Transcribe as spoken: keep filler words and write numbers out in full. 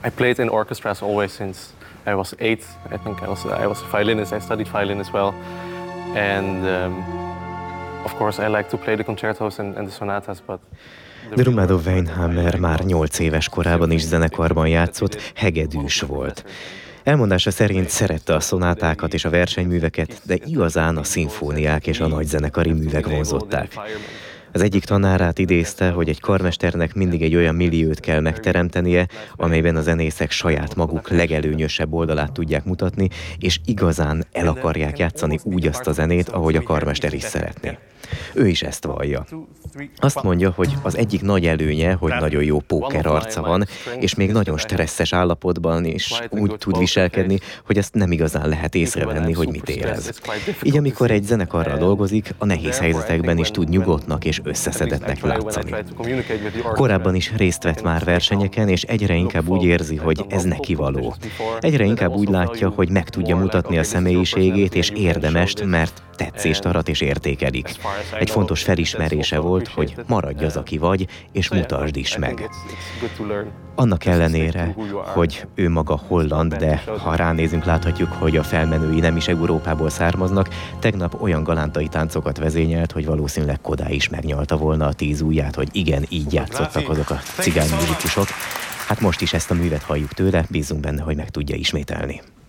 I played in orchestras always since I was eight. I think I was I was a violinist. I studied violin as well, and um, of course I like to play the concertos and, and the sonatas, but Drumado Weinhammer már nyolc éves korában is zenekarban játszott, hegedűs volt. Elmondása szerint szerette a szonátákat és a versenyműveket, de igazán a szimfóniák és a nagyzenekari művek vonzották. Az egyik tanárát idézte, hogy egy karmesternek mindig egy olyan milliót kell megteremtenie, amelyben a zenészek saját maguk legelőnyösebb oldalát tudják mutatni, és igazán el akarják játszani úgy azt a zenét, ahogy a karmester is szeretné. Ő is ezt vallja. Azt mondja, hogy az egyik nagy előnye, hogy nagyon jó póker arca van, és még nagyon stresszes állapotban is úgy tud viselkedni, hogy ezt nem igazán lehet észrevenni, hogy mit érez. Így amikor egy zenekarral dolgozik, a nehéz helyzetekben is tud nyugodtnak és összeszedettnek látszani. Korábban is részt vett már versenyeken, és egyre inkább úgy érzi, hogy ez neki való. Egyre inkább úgy látja, hogy meg tudja mutatni a személyiségét és érdemest, mert tetszést arat és értékelik. Egy fontos felismerése volt, hogy maradj az, aki vagy, és mutasd is meg. Annak ellenére, hogy ő maga holland, de ha ránézünk, láthatjuk, hogy a felmenői nem is Európából származnak, tegnap olyan galántai táncokat vezényelt, hogy valószínűleg Kodály is megnyalta volna a tíz ujját, hogy igen, így játszottak azok a cigány muzsikusok. Hát most is ezt a művet halljuk tőle, bízunk benne, hogy meg tudja ismételni.